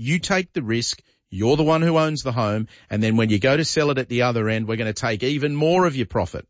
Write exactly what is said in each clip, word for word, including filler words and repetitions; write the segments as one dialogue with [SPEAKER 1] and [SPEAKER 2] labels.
[SPEAKER 1] You take the risk. You're the one who owns the home. And then when you go to sell it at the other end, we're going to take even more of your profit.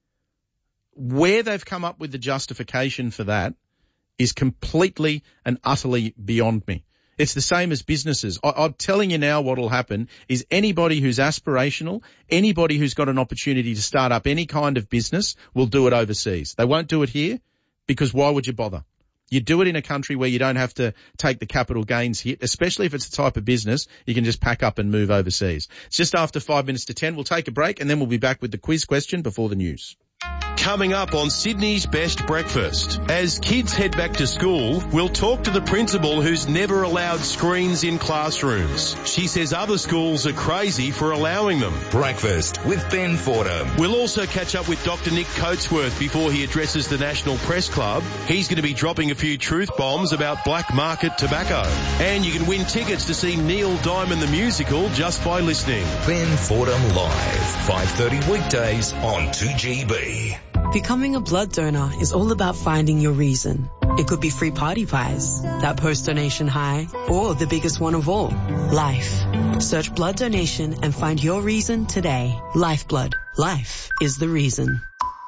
[SPEAKER 1] Where they've come up with the justification for that is completely and utterly beyond me. It's the same as businesses. I, I'm telling you now what will happen is anybody who's aspirational, anybody who's got an opportunity to start up any kind of business will do it overseas. They won't do it here because why would you bother? You do it in a country where you don't have to take the capital gains hit, especially if it's the type of business you can just pack up and move overseas. It's just after five minutes to ten. We'll take a break and then we'll be back with the quiz question before the news.
[SPEAKER 2] Coming up on Sydney's Best Breakfast. As kids head back to school, we'll talk to the principal who's never allowed screens in classrooms. She says other schools are crazy for allowing them.
[SPEAKER 3] Breakfast with Ben Fordham.
[SPEAKER 2] We'll also catch up with Doctor Nick Coatsworth before he addresses the National Press Club. He's going to be dropping a few truth bombs about black market tobacco. And you can win tickets to see Neil Diamond the musical just by listening.
[SPEAKER 3] Ben Fordham Live, five thirty weekdays on two G B.
[SPEAKER 4] Becoming a blood donor is all about finding your reason. It could be free party pies, that post-donation high, or the biggest one of all, life. Search blood donation and find your reason today. Lifeblood. Life is the reason.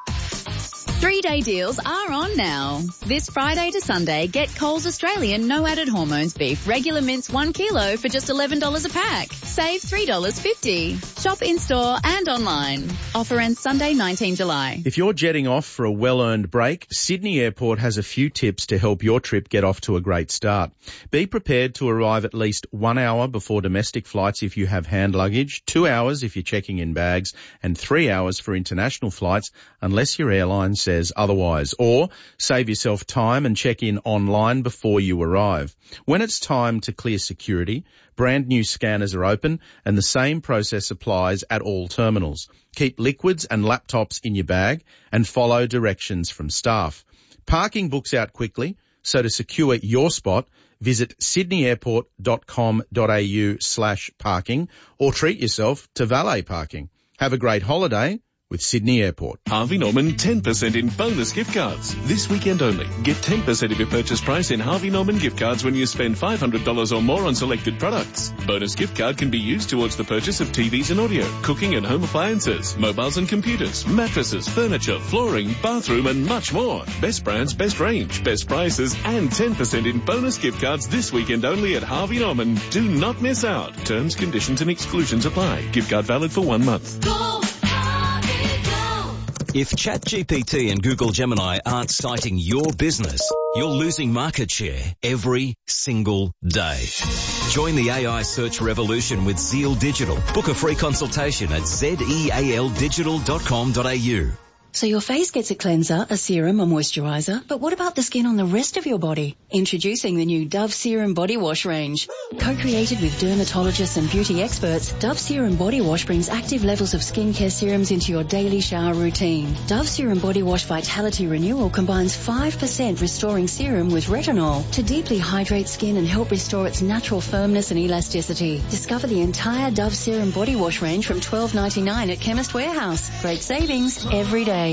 [SPEAKER 5] Three-day deals are on now. This Friday to Sunday, get Coles Australian no added hormones beef regular mince one kilo for just eleven dollars a pack. Save three dollars fifty. Shop in-store and online. Offer ends Sunday, nineteenth July.
[SPEAKER 1] If you're jetting off for a well-earned break, Sydney Airport has a few tips to help your trip get off to a great start. Be prepared to arrive at least one hour before domestic flights if you have hand luggage, two hours if you're checking in bags, and three hours for international flights unless your airline says otherwise, or save yourself time and check in online before you arrive. When it's time to clear security, brand new scanners are open and the same process applies at all terminals. Keep liquids and laptops in your bag and follow directions from staff. Parking books out quickly, so to secure your spot, visit sydneyairport.com.au slash parking or treat yourself to valet parking. Have a great holiday with Sydney Airport.
[SPEAKER 6] Harvey Norman ten percent in bonus gift cards. This weekend only. Get ten percent of your purchase price in Harvey Norman gift cards when you spend five hundred dollars or more on selected products. Bonus gift card can be used towards the purchase of T Vs and audio, cooking and home appliances, mobiles and computers, mattresses, furniture, flooring, bathroom and much more. Best brands, best range, best prices and ten percent in bonus gift cards this weekend only at Harvey Norman. Do not miss out. Terms, conditions and exclusions apply. Gift card valid for one month.
[SPEAKER 7] Go! If ChatGPT and Google Gemini aren't citing your business, you're losing market share every single day. Join the A I search revolution with Zeal Digital. Book a free consultation at zeal digital dot com dot a u.
[SPEAKER 8] So your face gets a cleanser, a serum, a moisturiser, but what about the skin on the rest of your body? Introducing the new Dove Serum Body Wash range. Co-created with dermatologists and beauty experts, Dove Serum Body Wash brings active levels of skincare serums into your daily shower routine. Dove Serum Body Wash Vitality Renewal combines five percent restoring serum with retinol to deeply hydrate skin and help restore its natural firmness and elasticity. Discover the entire Dove Serum Body Wash range from twelve ninety-nine at Chemist Warehouse. Great savings every day.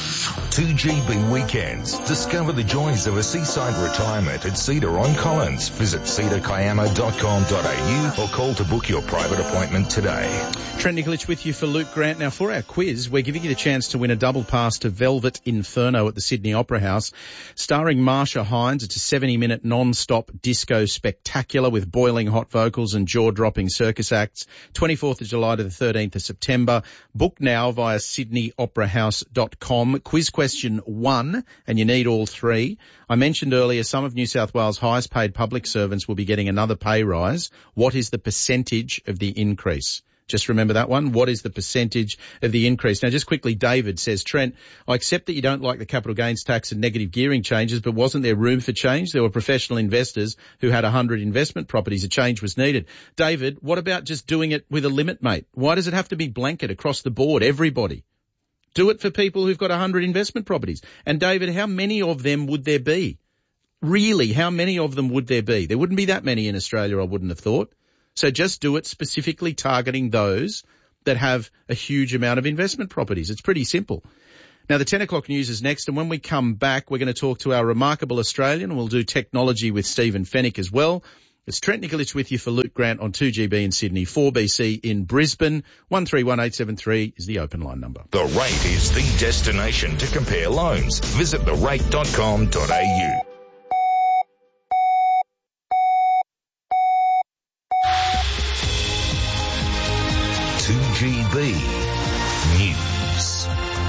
[SPEAKER 3] two G B weekends. Discover the joys of a seaside retirement at Cedar on Collins. Visit cedar kiama dot com dot a u or call to book your private appointment today.
[SPEAKER 1] Trent Nikolic with you for Luke Grant. Now, for our quiz, we're giving you the chance to win a double pass to Velvet Inferno at the Sydney Opera House. Starring Marsha Hines, it's a seventy-minute non-stop disco spectacular with boiling hot vocals and jaw-dropping circus acts. twenty-fourth of July to the thirteenth of September. Book now via sydney opera house dot com. Quiz question one, and you need all three. I mentioned earlier some of New South Wales' highest paid public servants will be getting another pay rise. What is the percentage of the increase? Just remember that one. What is the percentage of the increase? Now, just quickly, David says, Trent, I accept that you don't like the capital gains tax and negative gearing changes, but wasn't there room for change? There were professional investors who had one hundred investment properties. A change was needed. David, what about just doing it with a limit, mate? Why does it have to be blanket across the board, everybody? Do it for people who've got one hundred investment properties. And, David, how many of them would there be? Really, how many of them would there be? There wouldn't be that many in Australia, I wouldn't have thought. So just do it specifically targeting those that have a huge amount of investment properties. It's pretty simple. Now, the ten o'clock news is next, and when we come back, we're going to talk to our remarkable Australian, and we'll do technology with Stephen Fennick as well. It's Trent Nicholich with you for Luke Grant on two G B in Sydney, four B C in Brisbane. one three one eight seven three is the open line number.
[SPEAKER 3] The Rate is the destination to compare loans. Visit the rate dot com dot a u. two G B News.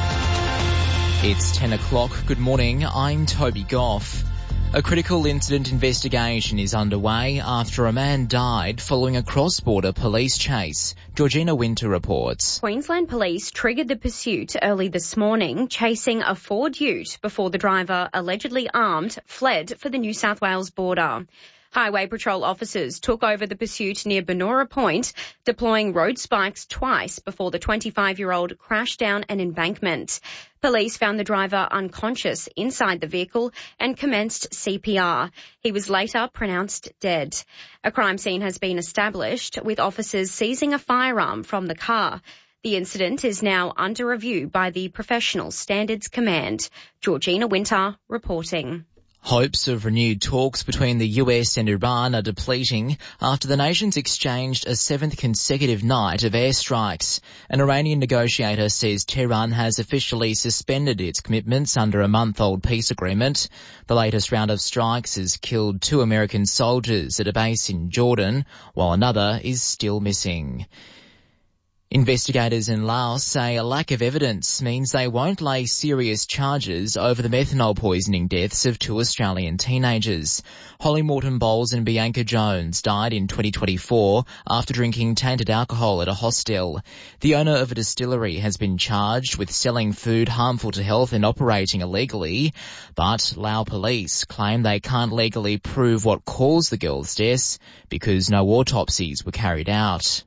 [SPEAKER 9] It's ten o'clock. Good morning. I'm Toby Goff. A critical incident investigation is underway after a man died following a cross-border police chase. Georgina Winter reports.
[SPEAKER 10] Queensland Police triggered the pursuit early this morning, chasing a Ford Ute before the driver, allegedly armed, fled for the New South Wales border. Highway Patrol officers took over the pursuit near Benora Point, deploying road spikes twice before the twenty-five-year-old crashed down an embankment. Police found the driver unconscious inside the vehicle and commenced C P R. He was later pronounced dead. A crime scene has been established, with officers seizing a firearm from the car. The incident is now under review by the Professional Standards Command. Georgina Winter reporting.
[SPEAKER 9] Hopes of renewed talks between the U S and Iran are depleting after the nations exchanged a seventh consecutive night of airstrikes. An Iranian negotiator says Tehran has officially suspended its commitments under a month-old peace agreement. The latest round of strikes has killed two American soldiers at a base in Jordan, while another is still missing. Investigators in Laos say a lack of evidence means they won't lay serious charges over the methanol poisoning deaths of two Australian teenagers. Holly Morton Bowles and Bianca Jones died in twenty twenty-four after drinking tainted alcohol at a hostel. The owner of a distillery has been charged with selling food harmful to health and operating illegally, but Lao police claim they can't legally prove what caused the girls' deaths because no autopsies were carried out.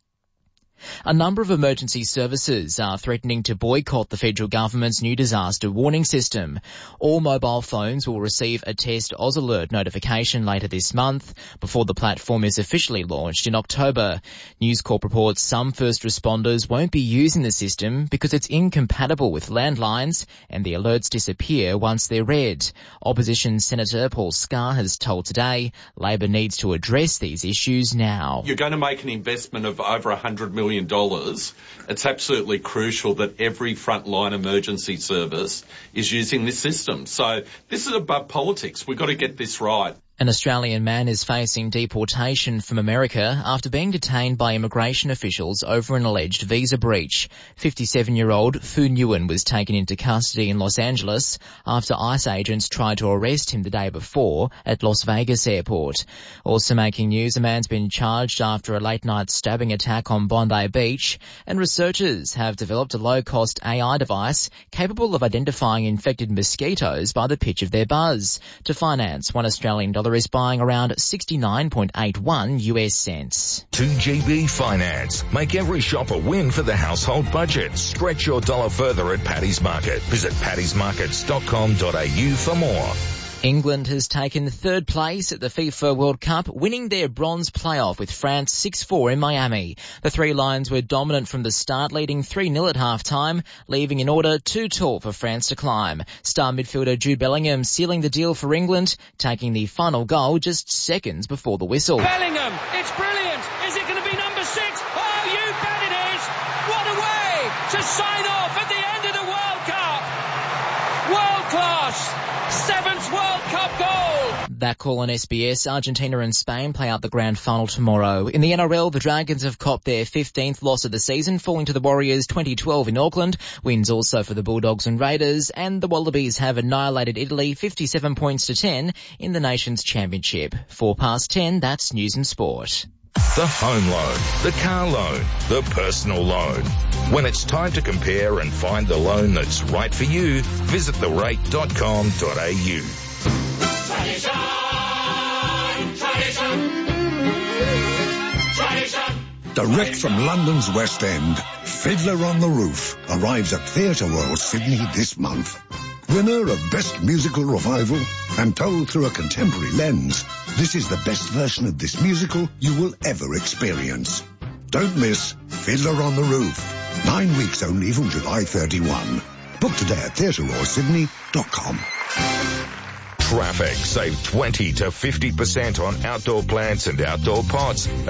[SPEAKER 9] A number of emergency services are threatening to boycott the federal government's new disaster warning system. All mobile phones will receive a Test Oz Alert notification later this month before the platform is officially launched in October. News Corp reports some first responders won't be using the system because it's incompatible with landlines and the alerts disappear once they're read. Opposition Senator Paul Scar has told Today Labor needs to address these issues now.
[SPEAKER 11] You're going to make an investment of over one hundred million dollars. It's absolutely crucial that every frontline emergency service is using this system. So this is above politics. We've got to get this right.
[SPEAKER 9] An Australian man is facing deportation from America after being detained by immigration officials over an alleged visa breach. fifty-seven-year-old Fu Nguyen was taken into custody in Los Angeles after ICE agents tried to arrest him the day before at Las Vegas airport. Also making news, a man's been charged after a late-night stabbing attack on Bondi Beach, and researchers have developed a low-cost A I device capable of identifying infected mosquitoes by the pitch of their buzz. To finance, one Australian dollar is buying around sixty-nine point eight one U S cents.
[SPEAKER 3] two G B Finance. Make every shop a win for the household budget. Stretch your dollar further at Paddy's Market. Visit paddy's markets dot com dot a u for more.
[SPEAKER 9] England has taken third place at the FIFA World Cup, winning their bronze playoff with France six four in Miami. The Three Lions were dominant from the start, leading three nil at half-time, leaving in order too tall for France to climb. Star midfielder Jude Bellingham sealing the deal for England, taking the final goal just seconds before the whistle.
[SPEAKER 12] Bellingham, it's brilliant. Is it going to be number six? Oh, you bet it is. What a way to sign off at the end of the World Cup. World class. Seventh World Cup goal!
[SPEAKER 9] That call on S B S. Argentina and Spain play out the grand final tomorrow. In the N R L, the Dragons have copped their fifteenth loss of the season, falling to the Warriors twenty twelve in Auckland. Wins also for the Bulldogs and Raiders, and the Wallabies have annihilated Italy fifty-seven points to ten in the Nations Championship. Four past ten, that's News and Sport.
[SPEAKER 3] The home loan, the car loan, the personal loan. When it's time to compare and find the loan that's right for you, visit the rate dot com dot a u.
[SPEAKER 12] Tradition, tradition, tradition.
[SPEAKER 13] Direct from London's West End, Fiddler on the Roof arrives at Theatre World Sydney this month. Winner of Best Musical Revival and told through a contemporary lens, this is the best version of this musical you will ever experience. Don't miss Fiddler on the Roof. Nine weeks only from July thirty-first. Book today at theatre royal sydney dot com.
[SPEAKER 3] traffic. Save twenty to fifty percent on outdoor plants and outdoor pots.